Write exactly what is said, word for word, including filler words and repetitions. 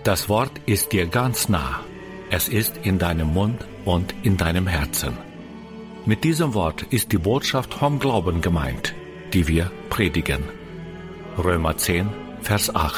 Das Wort ist dir ganz nah. Es ist in deinem Mund und in deinem Herzen. Mit diesem Wort ist die Botschaft vom Glauben gemeint, die wir predigen. Römer zehn, Vers acht.